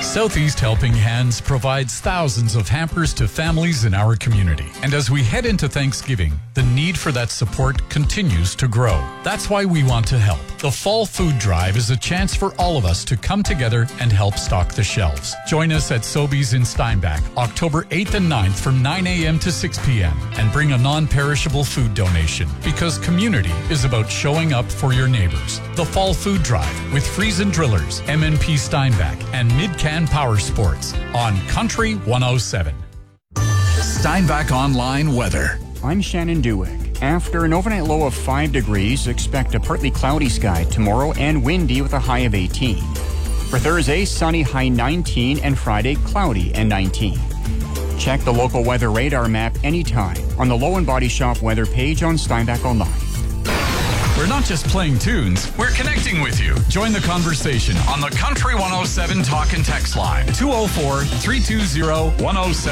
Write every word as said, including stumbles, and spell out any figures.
Southeast Helping Hands provides thousands of hampers to families in our community. And as we head into Thanksgiving, the need for that support continues to grow. That's why we want to help. The Fall Food Drive is a chance for all of us to come together and help stock the shelves. Join us at Sobeys in Steinbach, October eighth and ninth from nine a.m. to six p.m. and bring a non-perishable food donation, because community is about showing up for your neighbors. The Fall Food Drive with Friesen Drillers, M N P Steinbach, and Midcan Power Sports on Country one oh seven. Steinbach Online weather. I'm Shannon Dewick. After an overnight low of five degrees, expect a partly cloudy sky tomorrow and windy with a high of eighteen. For Thursday, sunny, high nineteen, and Friday, cloudy and nineteen. Check the local weather radar map anytime on the Low and Body Shop weather page on Steinbach Online. We're not just playing tunes, we're connecting with you. Join the conversation on the Country one oh seven Talk and Text line, two oh four, three two zero, one oh seven.